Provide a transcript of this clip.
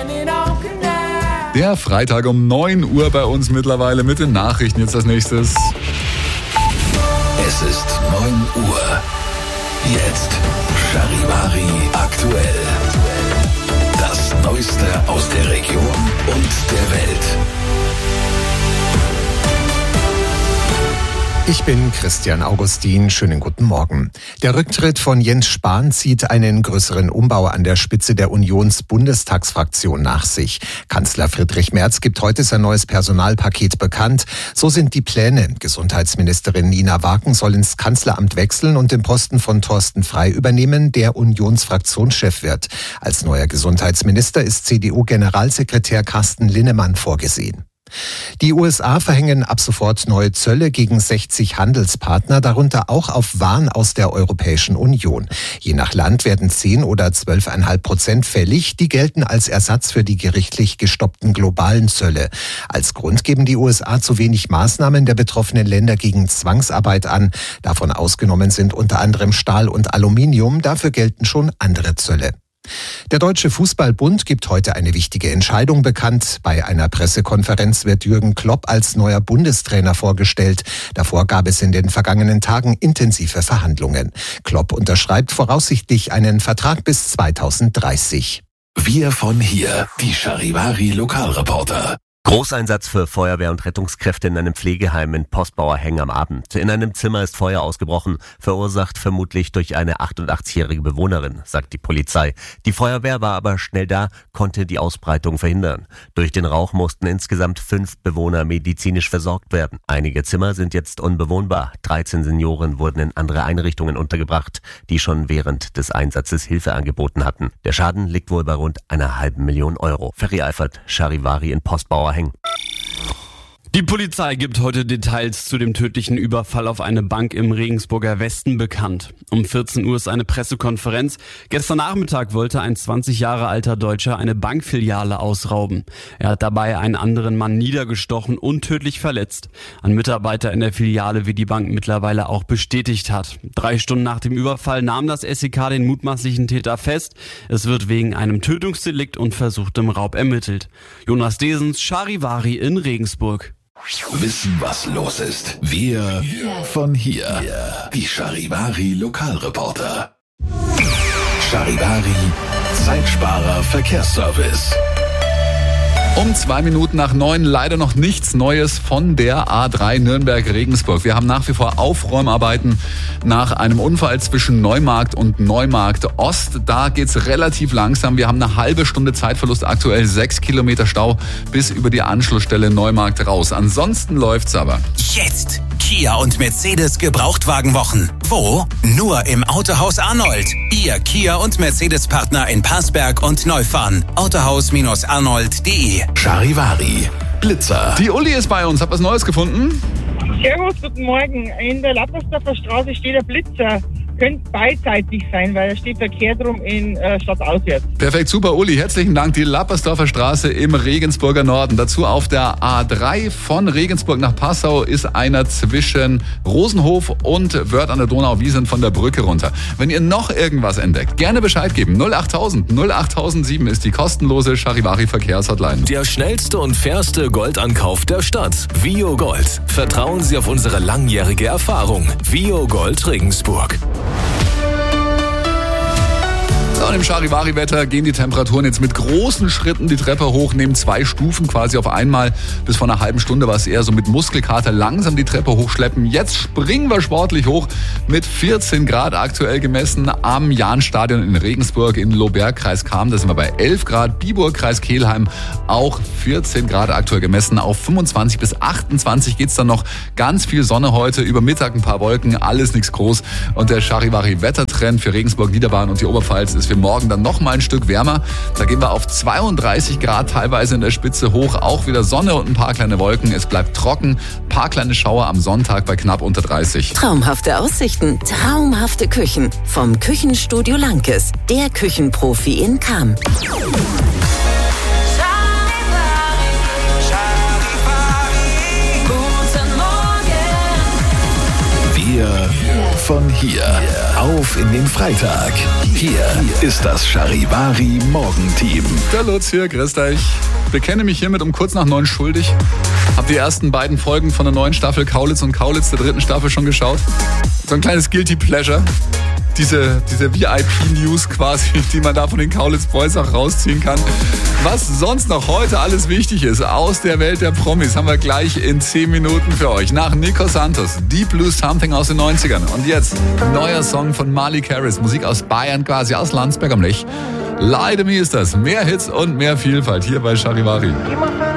Der Freitag um 9 Uhr bei uns mittlerweile mit den Nachrichten. Jetzt als nächstes. Es ist 9 Uhr. Jetzt Charivari aktuell. Das Neueste aus der Region und der Welt. Ich bin Christian Augustin. Schönen guten Morgen. Der Rücktritt von Jens Spahn zieht einen größeren Umbau an der Spitze der Unions-Bundestagsfraktion nach sich. Kanzler Friedrich Merz gibt heute sein neues Personalpaket bekannt. So sind die Pläne. Gesundheitsministerin Nina Wagen soll ins Kanzleramt wechseln und den Posten von Thorsten Frey übernehmen, der Unionsfraktionschef wird. Als neuer Gesundheitsminister ist CDU-Generalsekretär Carsten Linnemann vorgesehen. Die USA verhängen ab sofort neue Zölle gegen 60 Handelspartner, darunter auch auf Waren aus der Europäischen Union. Je nach Land werden 10 oder 12,5% fällig. Die gelten als Ersatz für die gerichtlich gestoppten globalen Zölle. Als Grund geben die USA zu wenig Maßnahmen der betroffenen Länder gegen Zwangsarbeit an. Davon ausgenommen sind unter anderem Stahl und Aluminium. Dafür gelten schon andere Zölle. Der Deutsche Fußball-Bund gibt heute eine wichtige Entscheidung bekannt. Bei einer Pressekonferenz wird Jürgen Klopp als neuer Bundestrainer vorgestellt. Davor gab es in den vergangenen Tagen intensive Verhandlungen. Klopp unterschreibt voraussichtlich einen Vertrag bis 2030. Wir von hier, die Charivari Lokalreporter. Großeinsatz für Feuerwehr und Rettungskräfte in einem Pflegeheim in Postbauerhängen am Abend. In einem Zimmer ist Feuer ausgebrochen, verursacht vermutlich durch eine 88-jährige Bewohnerin, sagt die Polizei. Die Feuerwehr war aber schnell da, konnte die Ausbreitung verhindern. Durch den Rauch mussten insgesamt 5 Bewohner medizinisch versorgt werden. Einige Zimmer sind jetzt unbewohnbar. 13 Senioren wurden in andere Einrichtungen untergebracht, die schon während des Einsatzes Hilfe angeboten hatten. Der Schaden liegt wohl bei rund 500.000 Euro. Ferry Eifert, Charivari in Postbauerhängen. Die Polizei gibt heute Details zu dem tödlichen Überfall auf eine Bank im Regensburger Westen bekannt. Um 14 Uhr ist eine Pressekonferenz. Gestern Nachmittag wollte ein 20 Jahre alter Deutscher eine Bankfiliale ausrauben. Er hat dabei einen anderen Mann niedergestochen und tödlich verletzt. Ein Mitarbeiter in der Filiale, wie die Bank mittlerweile auch bestätigt hat. 3 Stunden nach dem Überfall nahm das SEK den mutmaßlichen Täter fest. Es wird wegen einem Tötungsdelikt und versuchtem Raub ermittelt. Jonas Desens, Charivari in Regensburg. Wissen, was los ist. Wir von hier. Die Charivari Lokalreporter. Charivari Zeitsparer Verkehrsservice. Um 2 Minuten nach 9 leider noch nichts Neues von der A3 Nürnberg-Regensburg. Wir haben nach wie vor Aufräumarbeiten nach einem Unfall zwischen Neumarkt und Neumarkt Ost. Da geht's relativ langsam. Wir haben eine halbe Stunde Zeitverlust, aktuell 6 Kilometer Stau bis über die Anschlussstelle Neumarkt raus. Ansonsten läuft's aber. Jetzt Kia und Mercedes Gebrauchtwagenwochen. Wo? Nur im Autohaus Arnold. Ihr Kia und Mercedes Partner in Parsberg und Neufahren. Autohaus-arnold.de. Charivari Blitzer. Die Uli ist bei uns. Hat was Neues gefunden? Servus, guten Morgen. In der Lappersdorfer Straße steht ein Blitzer. Könnte beidseitig sein, weil da steht Verkehr drum in stadtauswärts. Perfekt, super, Uli. Herzlichen Dank. Die Lappersdorfer Straße im Regensburger Norden. Dazu auf der A3 von Regensburg nach Passau ist einer zwischen Rosenhof und Wörth an der Donau. Wir sind von der Brücke runter. Wenn ihr noch irgendwas entdeckt, gerne Bescheid geben. 08000 08007 ist die kostenlose Charivari Verkehrshotline. Der schnellste und fairste Goldankauf der Stadt. Vio Gold. Vertrauen Sie auf unsere langjährige Erfahrung. Vio Gold Regensburg. Und im Charivari-Wetter gehen die Temperaturen jetzt mit großen Schritten die Treppe hoch, nehmen 2 Stufen quasi auf einmal. Bis vor einer halben Stunde war es eher so mit Muskelkater langsam die Treppe hochschleppen. Jetzt springen wir sportlich hoch mit 14 Grad aktuell gemessen am Jahnstadion in Regensburg, in Lohberg, Kreis Cham. Da sind wir bei 11 Grad. Biburg, Kreis Kelheim auch 14 Grad aktuell gemessen. Auf 25 bis 28 geht's dann noch. Ganz viel Sonne heute, über Mittag ein paar Wolken, alles nichts groß. Und der Charivari-Wettertrend für Regensburg, Niederbayern und die Oberpfalz ist für morgen dann noch mal ein Stück wärmer. Da gehen wir auf 32 Grad teilweise in der Spitze hoch. Auch wieder Sonne und ein paar kleine Wolken. Es bleibt trocken. Ein paar kleine Schauer am Sonntag bei knapp unter 30. Traumhafte Aussichten, traumhafte Küchen. Vom Küchenstudio Lankes. Der Küchenprofi in Cham. Wir von hier. auf in den Freitag. Hier ist das Charivari Morgenteam. Der Lutz hier, grüßt euch. Bekenne mich hiermit um kurz nach 9 schuldig. Hab die ersten beiden Folgen von der neuen Staffel Kaulitz und Kaulitz der 3. Staffel schon geschaut. So ein kleines Guilty Pleasure. Diese VIP-News quasi, die man da von den Kaulitz Boys auch rausziehen kann. Was sonst noch heute alles wichtig ist aus der Welt der Promis, haben wir gleich in 10 Minuten für euch. Nach Nico Santos, Deep Blue Something aus den 90ern. Und jetzt neuer Song von Malik Harris, Musik aus Bayern quasi, aus Landsberg am Lech. Leide mir ist das. Mehr Hits und mehr Vielfalt hier bei Charivari.